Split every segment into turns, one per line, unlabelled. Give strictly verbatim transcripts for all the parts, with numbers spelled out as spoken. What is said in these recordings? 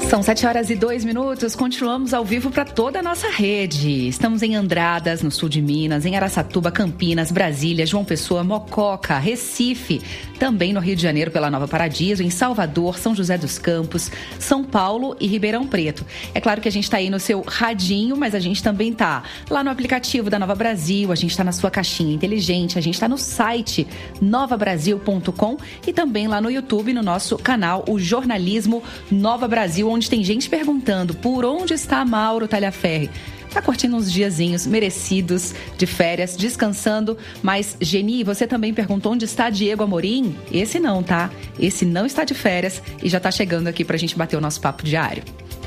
São sete horas e dois minutos, continuamos ao vivo para toda a nossa rede. Estamos em Andradas, no sul de Minas, em Araçatuba, Campinas, Brasília, João Pessoa, Mococa, Recife, também no Rio de Janeiro pela Nova Paradiso, em Salvador, São José dos Campos, São Paulo e Ribeirão Preto. É claro que a gente está aí no seu radinho, mas a gente também está lá no aplicativo da Nova Brasil, a gente está na sua caixinha inteligente, a gente está no site nova brasil ponto com e também lá no YouTube, no nosso canal, o Jornalismo Nova Brasil, onde tem gente perguntando por onde está Mauro Talhaferri. Tá curtindo uns diazinhos merecidos de férias, descansando. Mas, Geni, você também perguntou onde está Diego Amorim? Esse não, tá? Esse não está de férias e já tá chegando aqui pra gente bater o nosso papo diário.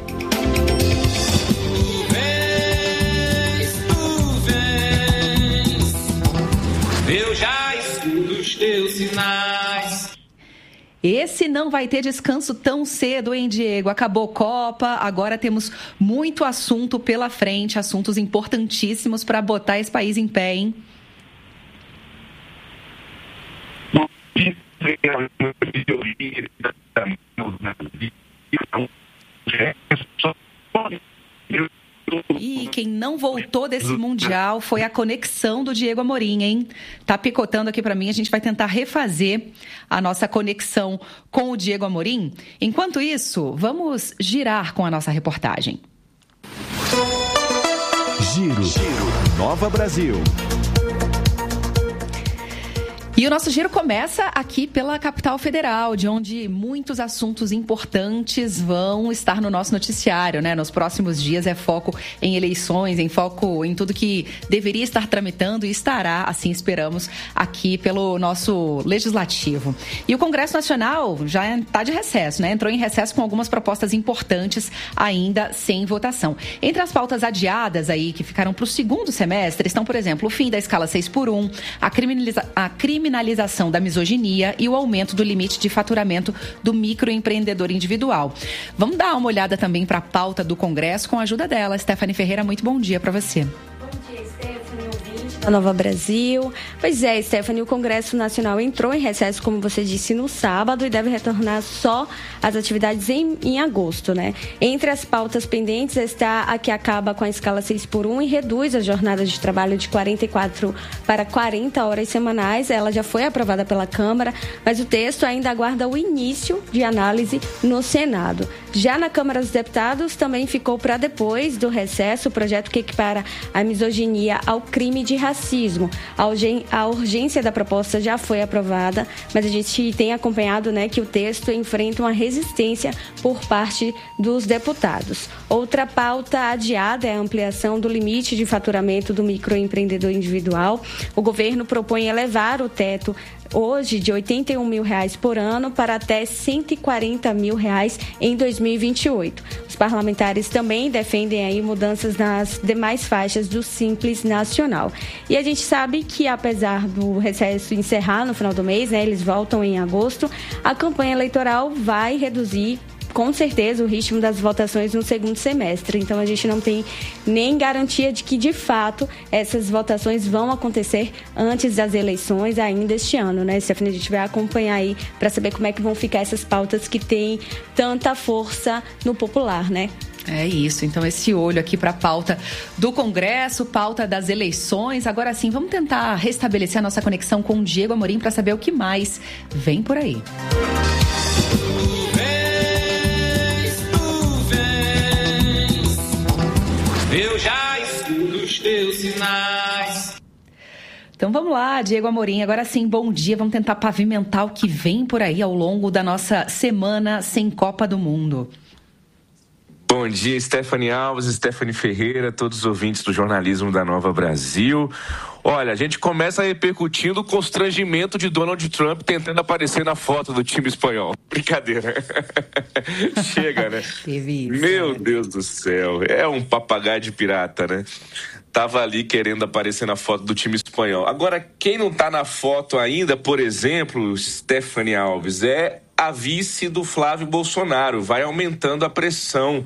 Eu já escuto os teus sinais.
Esse não vai ter descanso tão cedo, hein, Diego? Acabou Copa, agora temos muito assunto pela frente, assuntos importantíssimos para botar esse país em pé, hein? E quem não voltou desse Mundial foi a conexão do Diego Amorim, hein? Tá picotando aqui pra mim, a gente vai tentar refazer a nossa conexão com o Diego Amorim. Enquanto isso, vamos girar com a nossa reportagem.
Giro, Giro. Nova Brasil.
E o nosso giro começa aqui pela capital federal, de onde muitos assuntos importantes vão estar no nosso noticiário, né? Nos próximos dias é foco em eleições, em foco em tudo que deveria estar tramitando e estará, assim esperamos, aqui pelo nosso legislativo. E o Congresso Nacional já está de recesso, né? Entrou em recesso com algumas propostas importantes ainda sem votação. Entre as pautas adiadas aí, que ficaram para o segundo semestre, estão, por exemplo, o fim da escala seis por um, a criminalização a criminalização da misoginia e o aumento do limite de faturamento do microempreendedor individual. Vamos dar uma olhada também para a pauta do Congresso com a ajuda dela. Stephanie Ferreira, muito bom dia para você.
A Nova Brasil. Pois é, Stephanie, o Congresso Nacional entrou em recesso, como você disse, no sábado e deve retornar só às atividades em, em agosto, né? Entre as pautas pendentes está a que acaba com a escala seis por um e reduz a jornada de trabalho de quarenta e quatro para quarenta horas semanais. Ela já foi aprovada pela Câmara, mas o texto ainda aguarda o início de análise no Senado. Já na Câmara dos Deputados, também ficou para depois do recesso o projeto que equipara a misoginia ao crime de racismo. Racismo. A urgência da proposta já foi aprovada, mas a gente tem acompanhado, né, que o texto enfrenta uma resistência por parte dos deputados. Outra pauta adiada é a ampliação do limite de faturamento do microempreendedor individual. O governo propõe elevar o teto hoje de oitenta e um mil reais por ano para até cento e quarenta mil reais em dois mil e vinte e oito. Os parlamentares também defendem aí mudanças nas demais faixas do Simples Nacional. E a gente sabe que, apesar do recesso encerrar no final do mês, né, eles voltam em agosto, a campanha eleitoral vai reduzir com certeza o ritmo das votações no segundo semestre. Então a gente não tem nem garantia de que, de fato, essas votações vão acontecer antes das eleições ainda este ano, né, Stephanie? A gente vai acompanhar aí para saber como é que vão ficar essas pautas que têm tanta força no popular, né?
É isso, então esse olho aqui para a pauta do Congresso, pauta das eleições. Agora sim, vamos tentar restabelecer a nossa conexão com o Diego Amorim para saber o que mais vem por aí.
Eu já escuto os teus sinais.
Então vamos lá, Diego Amorim. Agora sim, bom dia. Vamos tentar pavimentar o que vem por aí ao longo da nossa semana sem Copa do Mundo.
Bom dia, Stephanie Alves, Stephanie Ferreira, todos os ouvintes do Jornalismo da Nova Brasil. Olha, a gente começa repercutindo o constrangimento de Donald Trump tentando aparecer na foto do time espanhol. Brincadeira. Chega, né?
Teve isso,
Meu
né?
Deus do céu, é um papagaio de pirata, né? Tava ali querendo aparecer na foto do time espanhol. Agora, quem não tá na foto ainda, por exemplo, Stephanie Alves, é a vice do Flávio Bolsonaro. Vai aumentando a pressão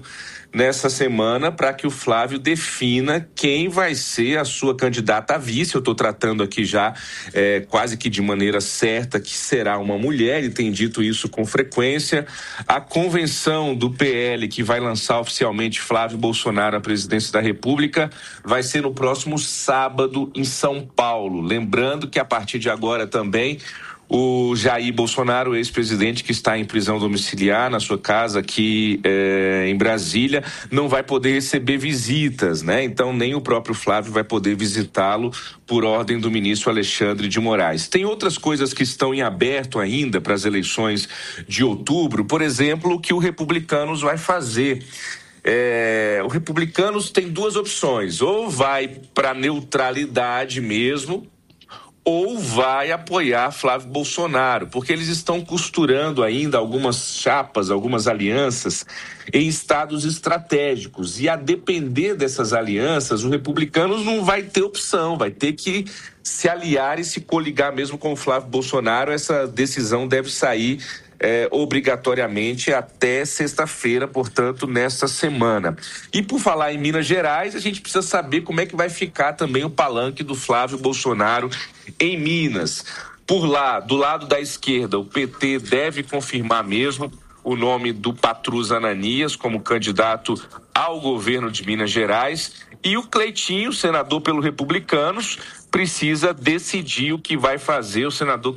nessa semana para que o Flávio defina quem vai ser a sua candidata a vice. Eu estou tratando aqui já é, quase que de maneira certa que será uma mulher, e tem dito isso com frequência. A convenção do P L, que vai lançar oficialmente Flávio Bolsonaro à presidência da República, vai ser no próximo sábado em São Paulo. Lembrando que a partir de agora também o Jair Bolsonaro, ex-presidente que está em prisão domiciliar na sua casa aqui é, em Brasília, não vai poder receber visitas, né? Então nem o próprio Flávio vai poder visitá-lo por ordem do ministro Alexandre de Moraes. Tem outras coisas que estão em aberto ainda para as eleições de outubro, por exemplo, o que o Republicanos vai fazer. É, o Republicanos tem duas opções: ou vai para neutralidade mesmo, ou vai apoiar Flávio Bolsonaro, porque eles estão costurando ainda algumas chapas, algumas alianças em estados estratégicos. E a depender dessas alianças, o Republicanos não vai ter opção, vai ter que se aliar e se coligar mesmo com o Flávio Bolsonaro. Essa decisão deve sair É, obrigatoriamente até sexta-feira, portanto, nesta semana. E por falar em Minas Gerais, a gente precisa saber como é que vai ficar também o palanque do Flávio Bolsonaro em Minas. Por lá, do lado da esquerda, o P T deve confirmar mesmo o nome do Patrus Ananias como candidato ao governo de Minas Gerais, e o Cleitinho, senador pelo Republicanos, precisa decidir o que vai fazer. O senador